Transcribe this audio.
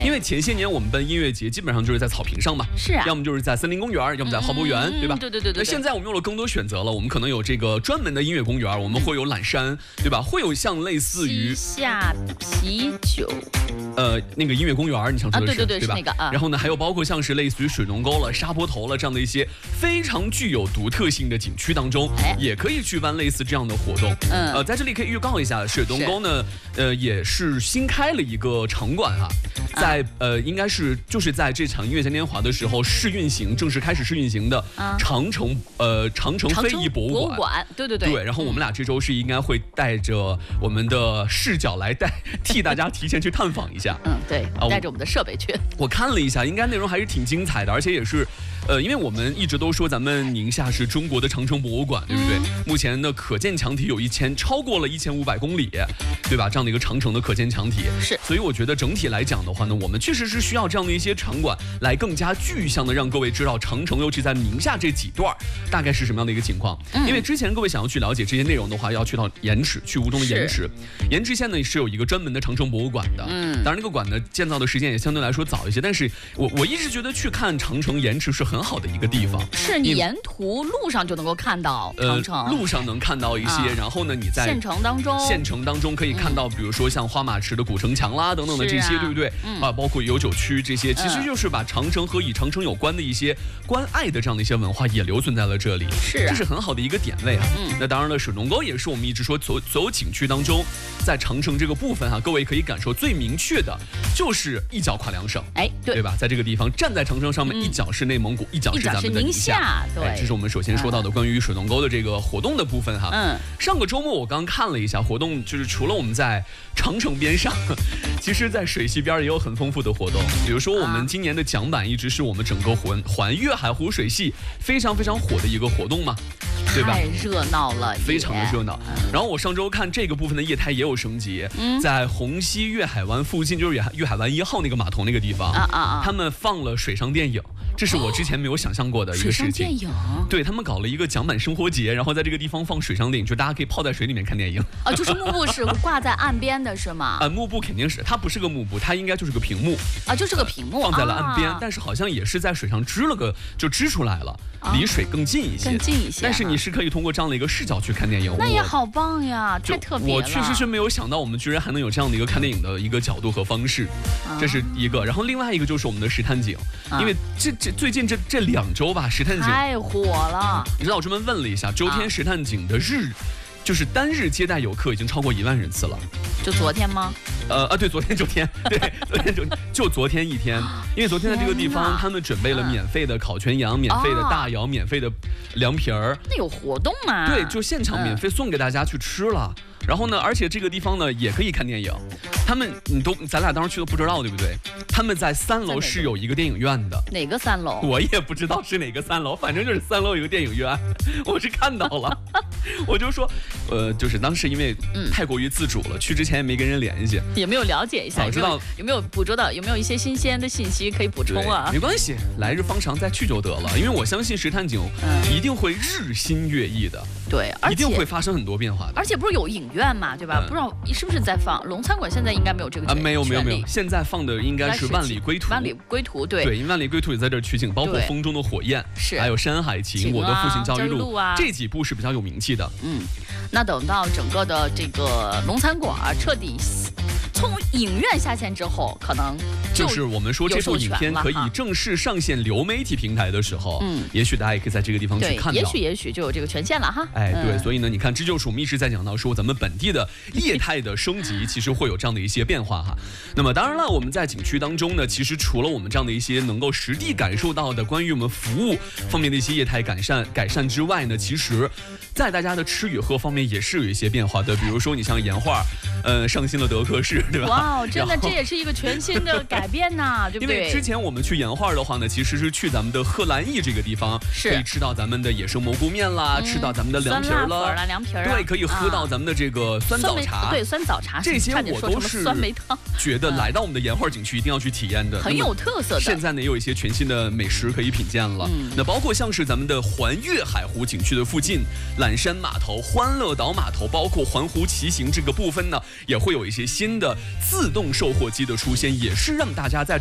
因为前些年我们办音乐节基本上就是在草坪上嘛， 是啊， 要么就是在森林公园，要么在花博园，对吧？ 对。那现在我们有了更多选择了，我们可能有这个专门的音乐公园，我们会有缆山，对吧？会有像类似于西夏啤酒。 那个音乐公园，你想说的是， 对吧？是那个然后呢，还有包括像是类似于水龙沟了、沙坡头了这样的一些非常具有独特性的景区当中，也可以去办类似这样的活动。在这里可以预告一下，水龙沟呢，也是新开了一个场馆啊，在应该是就是在这场音乐嘉年华的时候正式开始试运行的长城非遗博物馆。对。然后我们俩这周是应该会带着我们的视角来替大家提前去探访一下。 对，带着我们的设备去。我看了一下，应该内容还是挺精彩的，而且也是，因为我们一直都说咱们宁夏是中国的长城博物馆，对不对？目前的可见墙体有超过了1500公里，对吧？这样的一个长城的可见墙体是， 所以我觉得整体来讲的话呢，我们确实是需要这样的一些场馆来更加具象的让各位知道长城，尤其在宁夏这几段大概是什么样的一个情况。因为之前各位想要去了解这些内容的话，要去到盐池，去吴东的盐池。盐池县呢是有一个专门的长城博物馆的，当然那个馆呢建造的时间也相对来说早一些，但是我一直觉得去看长城盐池是很好的一个地方。 是你沿途路上就能够看到长城， 路上能看到一些，然后呢你在县城当中可以看到，比如说像花马池的古城墙啦等等的这些，对不对？包括有酒区这些，其实就是把长城和与长城有关的一些关爱的这样的一些文化也留存在了这里，这是很好的一个点位啊。那当然了，水龙沟也是我们一直说所有景区当中，在长城这个部分各位可以感受最明确的就是一脚跨两省，对吧？在这个地方站在长城上面，一脚是内蒙古，一脚是咱们的宁夏，对，这是我们首先说到的关于水龙沟的这个活动的部分哈。上个周末我刚看了一下活动，就是除了我们在长城边上，其实在水系边也有很丰富的活动，比如说我们今年的桨板一直是我们整个环粤海湖水系非常非常火的一个活动嘛，对吧？ 太热闹了， 非常的热闹。然后我上周看这个部分的业态也有升级，在虹溪粤海湾附近，就是粤海湾1号那个码头那个地方，他们放了水上电影。这是我之前没有想象过的一个事情。 水上电影， 对，他们搞了一个桨板生活节，然后在这个地方放水上电影，就大家可以泡在水里面看电影。 就是幕布是挂在岸边的是吗？ 幕布肯定是，它不是个幕布，它应该就是个屏幕就是个屏幕放在了岸边，但是好像也是在水上支出来了，离水更近一些。但是你是可以通过这样的一个视角去看电影， 那也好棒呀，太特别了。 我确实是没有想到，我们居然还能有这样的一个看电影的一个角度和方式，这是一个。然后另外一个就是我们的石炭井，因为最近这2周吧，石炭井太火了。 你知道我专门问了一下，周天石炭井的就是单日接待游客已经超过1万人次了。 就昨天吗？ 对，昨天就昨天一天，因为昨天在这个地方，他们准备了免费的烤全羊、免费的大窑、免费的凉皮儿。 那有活动吗？ 对，就现场免费送给大家去吃了。然后呢，而且这个地方呢也可以看电影。咱俩当时去都不知道，对不对？他们在3楼是有一个电影院的。 哪个3楼？ 我也不知道是哪个3楼，反正就是3楼有个电影院，我是看到了。我就说，就是当时因为太过于自主了，去之前也没跟人联系， 也没有了解一下， 早知道有没有捕捉到，有没有一些新鲜的信息可以补充啊？ 没关系，来日方长再去就得了。因为我相信石炭井一定会日新月异的， 对， 一定会发生很多变化的。 而且不是有影院嘛，对吧？不知道是不是在放龙餐馆，现在应该没有这个没有，现在放的应该是万里归途。 万里归途，对， 因为万里归途也在这儿取景，包括风中的火焰，还有山海情、我的父亲教育录这几部是比较有名气的。 那等到整个的这个龙餐馆彻底从影院下线之后，可能就是我们说这部影片可以正式上线流媒体平台的时候，也许大家也可以在这个地方去看到， 也许就有这个权限了哈。 对，所以呢，你看，这就是我们一直在讲到说咱们本地的业态的升级，其实会有这样的一些变化哈。那么当然了，我们在景区当中呢，其实除了我们这样的一些能够实地感受到的关于我们服务方面的一些业态改善之外呢，其实在大家的吃与喝方面也是有一些变化的。比如说你像盐画，上新了德克士，对吧？ 哇，真的这也是一个全新的改变呐，对不对？ 因为之前我们去盐画的话呢，其实是去咱们的贺兰义这个地方，可以吃到咱们的野生蘑菇面啦，吃到咱们的凉皮儿了，对，可以喝到咱们的这个酸枣茶， 对，酸枣茶， 这些我都是酸梅汤， 觉得来到我们的盐画景区一定要去体验的， 很有特色的。 现在呢也有一些全新的美食可以品鉴了，那包括像是咱们的环粤海湖景区的附近，缆山码头、欢乐岛码头，包括环湖骑行这个部分呢， 也会有一些新的自动售货机的出现，也是让大家在